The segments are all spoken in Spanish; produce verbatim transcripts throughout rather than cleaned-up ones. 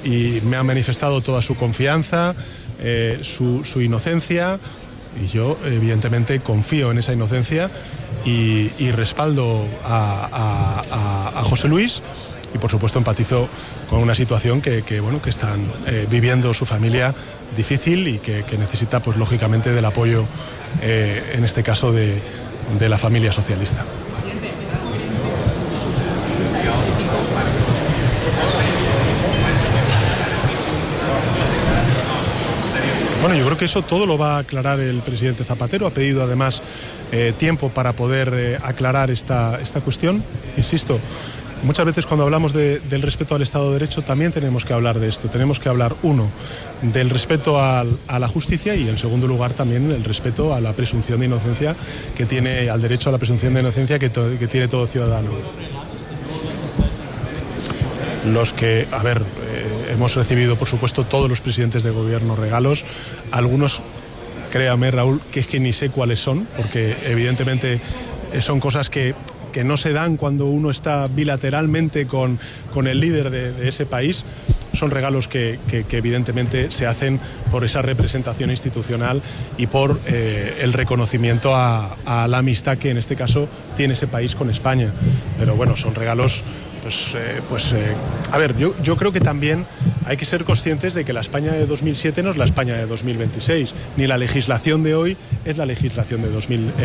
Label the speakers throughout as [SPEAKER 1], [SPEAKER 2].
[SPEAKER 1] y me ha manifestado toda su confianza, eh, su, su inocencia, y yo evidentemente confío en esa inocencia y, y respaldo a, a, a José Luis, y por supuesto empatizo con una situación que, que, bueno, que están eh, viviendo su familia difícil y que, que necesita, pues lógicamente, del apoyo, eh, en este caso de, de la familia socialista. Bueno, yo creo que eso todo lo va a aclarar el presidente Zapatero. Ha pedido además eh, tiempo para poder eh, aclarar esta, esta cuestión. Insisto, muchas veces cuando hablamos de, del respeto al Estado de Derecho también tenemos que hablar de esto. Tenemos que hablar, uno, del respeto al, a la justicia, y en segundo lugar también el respeto a la presunción de inocencia que tiene, al derecho a la presunción de inocencia que, to, que tiene todo ciudadano. Los que, a ver, eh, hemos recibido por supuesto todos los presidentes de gobierno regalos, algunos, créame Raúl, que es que ni sé cuáles son, porque evidentemente son cosas que, que no se dan cuando uno está bilateralmente con, con el líder de, de ese país. Son regalos que, que, que evidentemente se hacen por esa representación institucional y por eh, el reconocimiento a, a la amistad que en este caso tiene ese país con España. Pero bueno, son regalos, pues, eh, pues eh, a ver, yo, yo creo que también hay que ser conscientes de que la España de dos mil siete no es la España de dos mil veintiséis, ni la legislación de hoy es la legislación de dos mil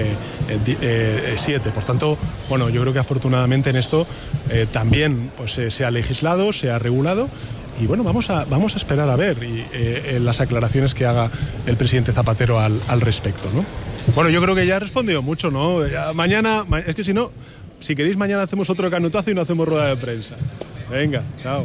[SPEAKER 1] siete. Por tanto, bueno, yo creo que afortunadamente en esto eh, también pues, eh, se ha legislado, se ha regulado. Y bueno, vamos a, vamos a esperar a ver y, eh, las aclaraciones que haga el presidente Zapatero al, al respecto, ¿no? Bueno, yo creo que ya he respondido mucho, ¿no? Ya, mañana, es que si no, si queréis mañana hacemos otro canutazo y no hacemos rueda de prensa. Venga, chao.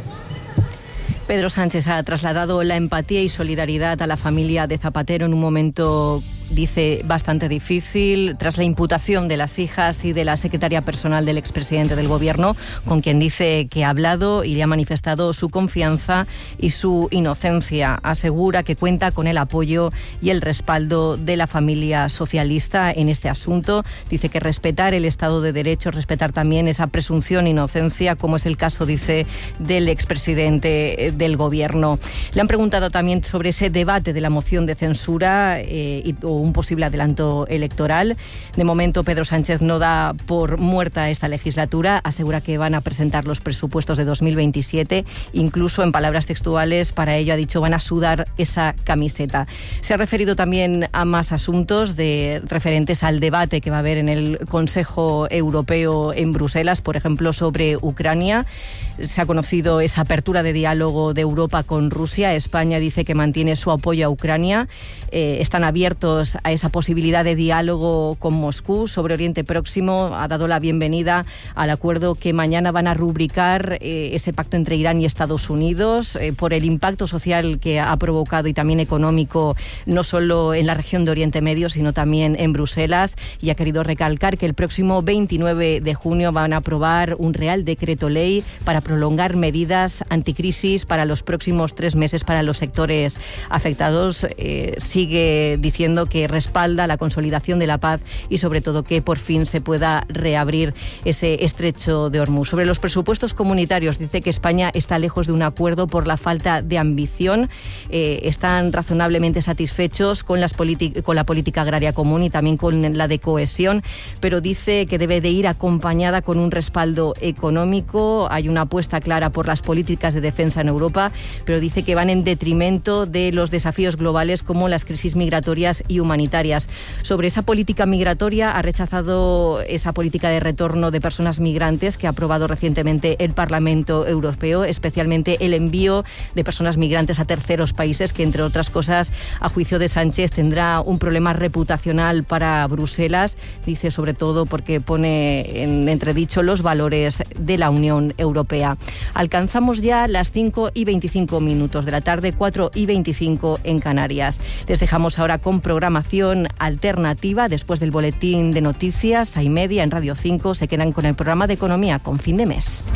[SPEAKER 2] Pedro Sánchez ha trasladado la empatía y solidaridad a la familia de Zapatero en un momento, dice, bastante difícil, tras la imputación de las hijas y de la secretaria personal del expresidente del Gobierno, con quien dice que ha hablado y le ha manifestado su confianza y su inocencia. Asegura que cuenta con el apoyo y el respaldo de la familia socialista en este asunto. Dice que respetar el Estado de Derecho, respetar también esa presunción de inocencia, como es el caso, dice, del expresidente del Gobierno. Le han preguntado también sobre ese debate de la moción de censura eh, y o un posible adelanto electoral. De momento, Pedro Sánchez no da por muerta esta legislatura. Asegura que van a presentar los presupuestos de dos mil veintisiete. Incluso, en palabras textuales, para ello ha dicho van a sudar esa camiseta. Se ha referido también a más asuntos de, referentes al debate que va a haber en el Consejo Europeo en Bruselas, por ejemplo, sobre Ucrania. Se ha conocido esa apertura de diálogo de Europa con Rusia. España dice que mantiene su apoyo a Ucrania. Eh, están abiertos a esa posibilidad de diálogo con Moscú. Sobre Oriente Próximo ha dado la bienvenida al acuerdo que mañana van a rubricar eh, ese pacto entre Irán y Estados Unidos eh, por el impacto social que ha provocado y también económico, no solo en la región de Oriente Medio, sino también en Bruselas. Y ha querido recalcar que el próximo veintinueve de junio van a aprobar un Real Decreto Ley para prolongar medidas anticrisis para los próximos tres meses para los sectores afectados. Eh, sigue diciendo que respalda la consolidación de la paz y sobre todo que por fin se pueda reabrir ese estrecho de Hormuz. Sobre los presupuestos comunitarios, dice que España está lejos de un acuerdo por la falta de ambición. Eh, están razonablemente satisfechos con, las con la política agraria común y también con la de cohesión, pero dice que debe de ir acompañada con un respaldo económico. Hay una apuesta clara por las políticas de defensa en Europa, pero dice que van en detrimento de los desafíos globales como las crisis migratorias y humanitarias. Sobre esa política migratoria, ha rechazado esa política de retorno de personas migrantes que ha aprobado recientemente el Parlamento Europeo, especialmente el envío de personas migrantes a terceros países, que entre otras cosas, a juicio de Sánchez, tendrá un problema reputacional para Bruselas. Dice sobre todo porque pone en entredicho los valores de la Unión Europea. Alcanzamos ya las cinco y veinticinco minutos de la tarde, cuatro y veinticinco en Canarias. Les dejamos ahora con programación alternativa. Después del boletín de noticias, a y media en Radio cinco, se quedan con el programa de economía con fin de mes.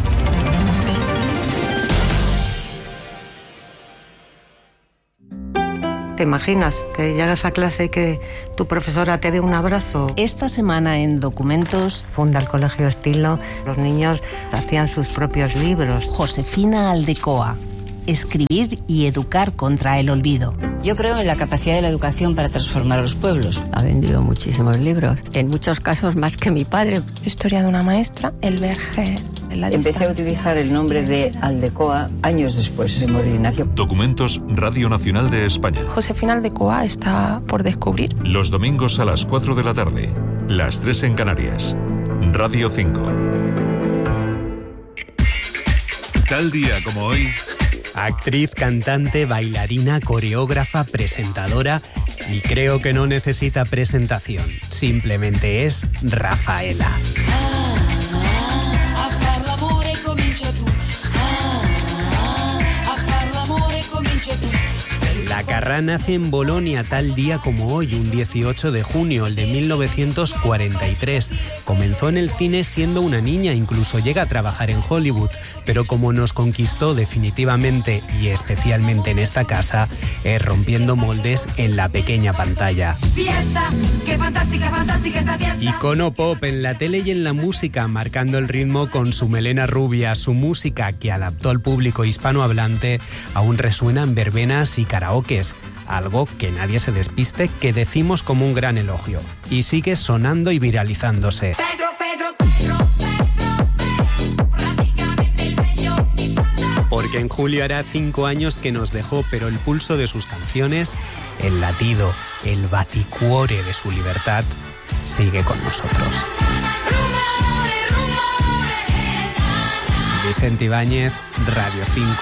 [SPEAKER 3] ¿Te imaginas que llegas a clase y que tu profesora te dé un abrazo?
[SPEAKER 4] Esta semana en Documentos,
[SPEAKER 3] funda el Colegio Estilo. Los niños hacían sus propios libros.
[SPEAKER 4] Josefina Aldecoa. escribir y educar contra el olvido.
[SPEAKER 5] Yo creo en la capacidad de la educación para transformar a los pueblos.
[SPEAKER 6] Ha vendido muchísimos libros, en muchos casos más que mi padre.
[SPEAKER 7] Historia de una maestra, el Verger.
[SPEAKER 5] Empecé a utilizar el nombre de Aldecoa años después de morir Ignacio.
[SPEAKER 8] Documentos Radio Nacional de España.
[SPEAKER 7] Josefina Aldecoa está por descubrir.
[SPEAKER 8] Los domingos a las cuatro de la tarde, las tres en Canarias. Radio cinco. Tal día como hoy.
[SPEAKER 9] Actriz, cantante, bailarina, coreógrafa, presentadora y creo que no necesita presentación. Simplemente es Rafaela. La Carrà nace en Bolonia tal día como hoy, un dieciocho de junio, el de mil novecientos cuarenta y tres. Comenzó en el cine siendo una niña, incluso llega a trabajar en Hollywood, pero como nos conquistó definitivamente y especialmente en esta casa, es rompiendo moldes en la pequeña pantalla.
[SPEAKER 10] Fiesta, qué fantástica, fantástica esta fiesta.
[SPEAKER 9] Icono pop en la tele y en la música, marcando el ritmo con su melena rubia. Su música, que adaptó al público hispanohablante, aún resuena en verbenas y karaokes, algo que nadie se despiste, que decimos como un gran elogio. Y sigue sonando y viralizándose.
[SPEAKER 10] Pedro, Pedro, Pedro, Pedro, prácticamente el medio y salta.
[SPEAKER 9] Porque en julio hará cinco años que nos dejó, pero el pulso de sus canciones, el latido, el baticuore de su libertad, sigue con nosotros. Vicente Ibáñez, Radio cinco.